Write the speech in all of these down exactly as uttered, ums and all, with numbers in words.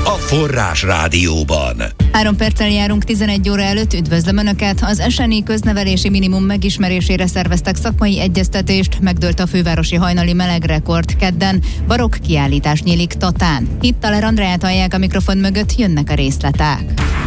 a Forrás Rádióban. Három perccel járunk tizenegy óra előtt, üdvözlöm Önöket! Az es en i köznevelési minimum megismerésére szerveztek szakmai egyeztetést, megdőlt a fővárosi hajnali melegrekord kedden, barokk kiállítás nyílik Tatán. Itt Taler Andreát hallják a mikrofon mögött, jönnek a részletek.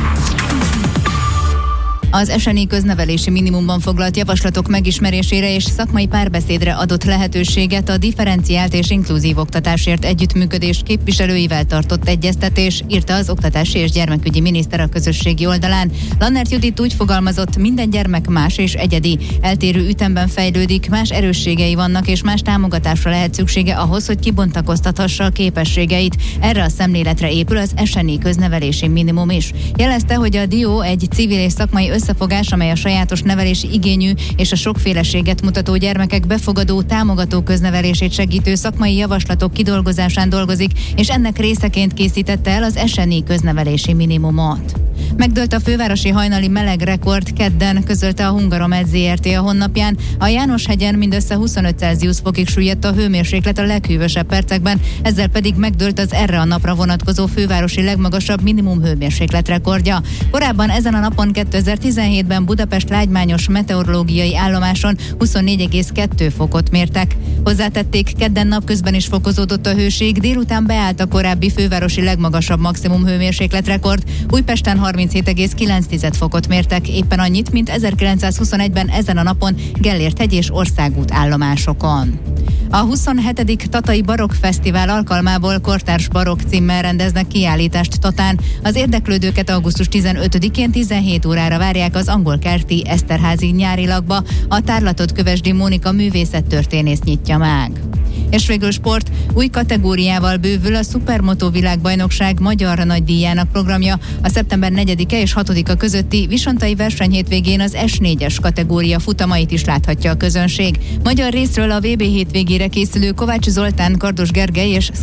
Az es en i köznevelési minimumban foglalt javaslatok megismerésére és szakmai párbeszédre adott lehetőséget a differenciált és inkluzív oktatásért együttműködés képviselőivel tartott egyeztetés, írta az oktatási és gyermekügyi miniszter a közösségi oldalán. Lannert Judit úgy fogalmazott, minden gyermek más és egyedi, eltérő ütemben fejlődik, más erősségei vannak és más támogatásra lehet szüksége ahhoz, hogy kibontakoztathassa a képességeit. Erre a szemléletre épül az es en i köznevelési minimum is. Jelezte, hogy a dió egy civil és szakmai összefogás, amely a sajátos nevelési igényű és a sokféleséget mutató gyermekek befogadó, támogató köznevelését segítő szakmai javaslatok kidolgozásán dolgozik, és ennek részeként készítette el az es en i köznevelési minimumot. Megdőlt a fővárosi hajnali melegrekord kedden, közölte a Hungaromed zé er té a honlapján. A Jánoshegyen mindössze huszonöt Celsius fokig süllyedt a hőmérséklet a leghűvösebb percekben, ezzel pedig megdőlt az erre a napra vonatkozó fővárosi legmagasabb minimum hőmérséklet rekordja. Korábban ezen a napon kétezer-tizenhétben Budapest lágymányos meteorológiai állomáson huszonnégy egész kettő fokot mértek. Hozzátették, kedden napközben is fokozódott a hőség, délután beállt a korábbi fővárosi legmagasabb maximum hőmérséklet rekord. Újpesten harminchét egész kilenc fokot mértek, éppen annyit, mint ezerkilencszázhuszonegyben ezen a napon Gellért-hegy és Országút állomásokon. A huszonhetedik Tatai Barokk Fesztivál alkalmából kortárs barokk címmel rendeznek kiállítást Tatán. Az érdeklődőket augusztus tizenötödikén tizenhét órára várják az angolkerti Eszterházi nyárilagba. A tárlatot Kövesdi Mónika művészettörténész nyitja meg. És végül sport, új kategóriával bővül a Supermoto világbajnokság magyar nagydíjának programja. A szeptember negyedike és hatodika közötti visontai versenyhétvégén az es négyes kategória futamait is láthatja a közönség. Magyar részről a vé bé hétvégére készülő Kovács Zoltán, Kardos Gergely és